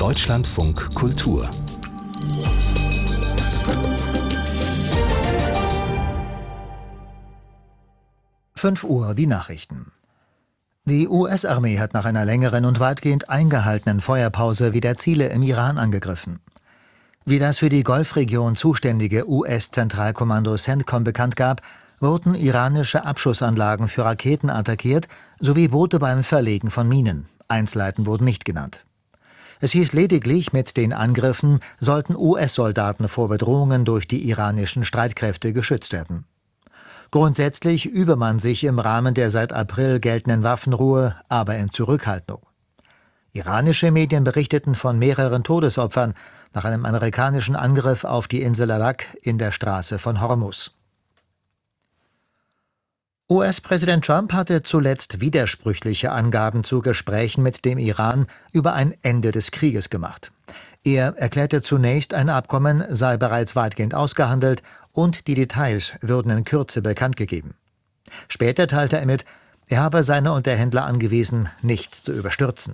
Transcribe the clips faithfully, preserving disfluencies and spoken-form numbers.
Deutschlandfunk Kultur. fünf Uhr, die Nachrichten. Die U S-Armee hat nach einer längeren und weitgehend eingehaltenen Feuerpause wieder Ziele im Iran angegriffen. Wie das für die Golfregion zuständige U S-Zentralkommando CENTCOM bekannt gab, wurden iranische Abschussanlagen für Raketen attackiert, sowie Boote beim Verlegen von Minen. Einzelheiten wurden nicht genannt. Es hieß lediglich, mit den Angriffen sollten U S-Soldaten vor Bedrohungen durch die iranischen Streitkräfte geschützt werden. Grundsätzlich übe man sich im Rahmen der seit April geltenden Waffenruhe, aber in Zurückhaltung. Iranische Medien berichteten von mehreren Todesopfern nach einem amerikanischen Angriff auf die Insel Arak in der Straße von Hormuz. U S-Präsident Trump hatte zuletzt widersprüchliche Angaben zu Gesprächen mit dem Iran über ein Ende des Krieges gemacht. Er erklärte zunächst, ein Abkommen sei bereits weitgehend ausgehandelt und die Details würden in Kürze bekannt gegeben. Später teilte er mit, er habe seine Unterhändler angewiesen, nichts zu überstürzen.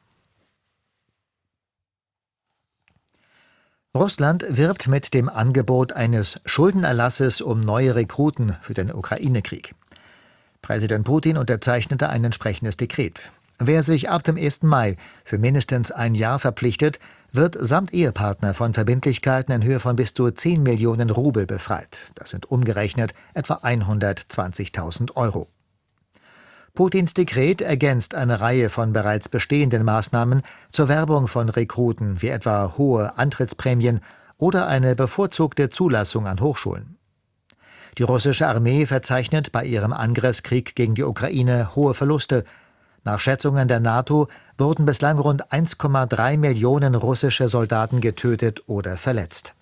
Russland wirbt mit dem Angebot eines Schuldenerlasses um neue Rekruten für den Ukraine-Krieg. Präsident Putin unterzeichnete ein entsprechendes Dekret. Wer sich ab dem ersten Mai für mindestens ein Jahr verpflichtet, wird samt Ehepartner von Verbindlichkeiten in Höhe von bis zu zehn Millionen Rubel befreit. Das sind umgerechnet etwa hundertzwanzigtausend Euro. Putins Dekret ergänzt eine Reihe von bereits bestehenden Maßnahmen zur Werbung von Rekruten, wie etwa hohe Antrittsprämien oder eine bevorzugte Zulassung an Hochschulen. Die russische Armee verzeichnet bei ihrem Angriffskrieg gegen die Ukraine hohe Verluste. Nach Schätzungen der NATO wurden bislang rund eins Komma drei Millionen russische Soldaten getötet oder verletzt.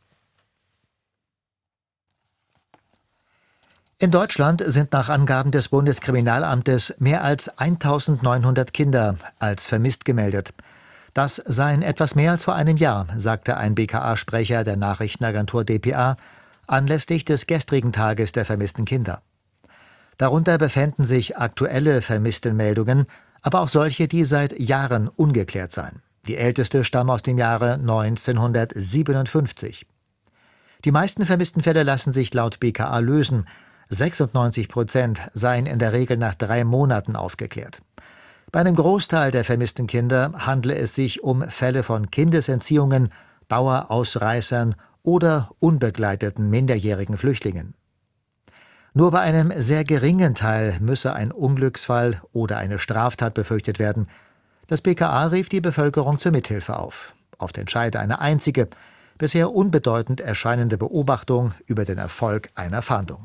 In Deutschland sind nach Angaben des Bundeskriminalamtes mehr als eintausendneunhundert Kinder als vermisst gemeldet. Das seien etwas mehr als vor einem Jahr, sagte ein B K A-Sprecher der Nachrichtenagentur d p a anlässlich des gestrigen Tages der vermissten Kinder. Darunter befänden sich aktuelle Vermisstenmeldungen, aber auch solche, die seit Jahren ungeklärt seien. Die älteste stammt aus dem Jahre neunzehnhundertsiebenundfünfzig. Die meisten vermissten Fälle lassen sich laut B K A lösen. sechsundneunzig Prozent seien in der Regel nach drei Monaten aufgeklärt. Bei einem Großteil der vermissten Kinder handle es sich um Fälle von Kindesentziehungen, Dauerausreißern oder unbegleiteten minderjährigen Flüchtlingen. Nur bei einem sehr geringen Teil müsse ein Unglücksfall oder eine Straftat befürchtet werden. Das B K A rief die Bevölkerung zur Mithilfe auf. Oft entscheide eine einzige, bisher unbedeutend erscheinende Beobachtung über den Erfolg einer Fahndung.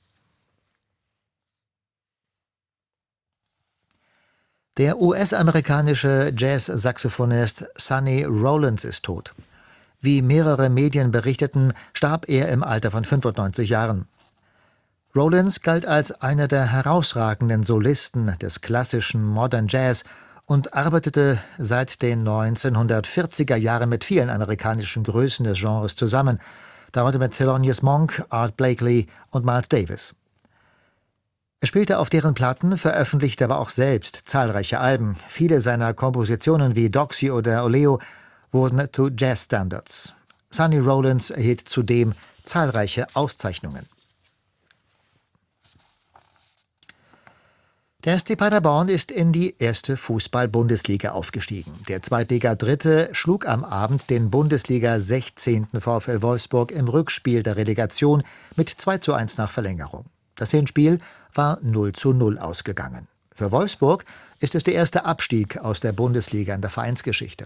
Der U S-amerikanische Jazz-Saxophonist Sonny Rollins ist tot. Wie mehrere Medien berichteten, starb er im Alter von fünfundneunzig Jahren. Rollins galt als einer der herausragenden Solisten des klassischen Modern Jazz und arbeitete seit den neunzehnhundertvierziger Jahren mit vielen amerikanischen Größen des Genres zusammen, darunter mit Thelonious Monk, Art Blakey und Miles Davis. Er spielte auf deren Platten, veröffentlichte aber auch selbst zahlreiche Alben. Viele seiner Kompositionen wie Doxy oder Oleo wurden zu Jazzstandards. Sonny Rollins erhielt zudem zahlreiche Auszeichnungen. Der S C Paderborn ist in die erste Fußball-Bundesliga aufgestiegen. Der Zweitliga-Dritte schlug am Abend den Bundesliga-sechzehnten VfL Wolfsburg im Rückspiel der Relegation mit zwei zu eins nach Verlängerung. Das Hinspiel war null zu null ausgegangen. Für Wolfsburg ist es der erste Abstieg aus der Bundesliga in der Vereinsgeschichte.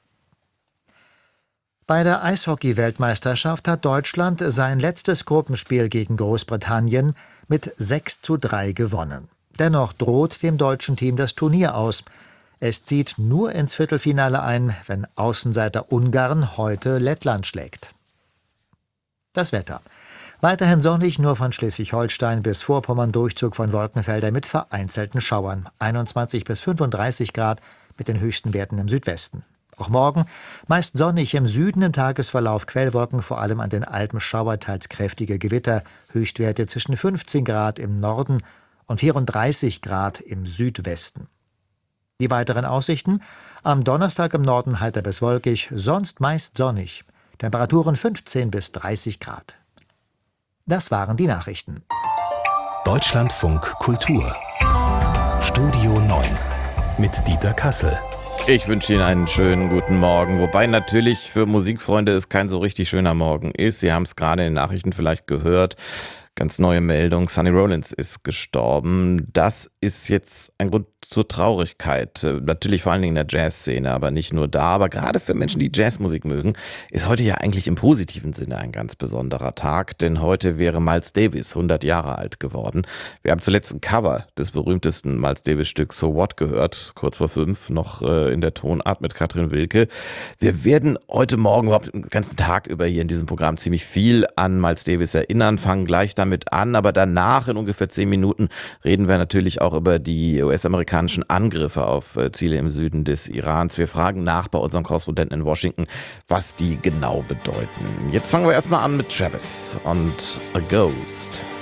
Bei der Eishockey-Weltmeisterschaft hat Deutschland sein letztes Gruppenspiel gegen Großbritannien mit sechs zu drei gewonnen. Dennoch droht dem deutschen Team das Turnier aus. Es zieht nur ins Viertelfinale ein, wenn Außenseiter Ungarn heute Lettland schlägt. Das Wetter. Weiterhin sonnig, nur von Schleswig-Holstein bis Vorpommern Durchzug von Wolkenfeldern mit vereinzelten Schauern. einundzwanzig bis fünfunddreißig Grad mit den höchsten Werten im Südwesten. Auch morgen meist sonnig, im Süden im Tagesverlauf Quellwolken, vor allem an den Alpen Schauer, teils kräftige Gewitter, Höchstwerte zwischen fünfzehn Grad im Norden und vierunddreißig Grad im Südwesten. Die weiteren Aussichten: Am Donnerstag im Norden heiter bis wolkig, sonst meist sonnig. Temperaturen fünfzehn bis dreißig Grad. Das waren die Nachrichten. Deutschlandfunk Kultur. Studio neun mit Dieter Kassel. Ich wünsche Ihnen einen schönen guten Morgen, wobei natürlich für Musikfreunde es kein so richtig schöner Morgen ist. Sie haben es gerade in den Nachrichten vielleicht gehört. Ganz neue Meldung, Sonny Rollins ist gestorben. Das ist jetzt ein Grund zur Traurigkeit. Natürlich vor allen Dingen in der Jazzszene, aber nicht nur da. Aber gerade für Menschen, die Jazzmusik mögen, ist heute ja eigentlich im positiven Sinne ein ganz besonderer Tag. Denn heute wäre Miles Davis hundert Jahre alt geworden. Wir haben zuletzt ein Cover des berühmtesten Miles Davis Stücks So What gehört, kurz vor fünf, noch in der Tonart mit Katrin Wilke. Wir werden heute Morgen überhaupt den ganzen Tag über hier in diesem Programm ziemlich viel an Miles Davis erinnern, fangen gleich damit an, aber danach in ungefähr zehn Minuten reden wir natürlich auch über die U S-amerikanischen Angriffe auf Ziele im Süden des Irans. Wir fragen nach bei unserem Korrespondenten in Washington, was die genau bedeuten. Jetzt fangen wir erstmal an mit Travis und A Ghost.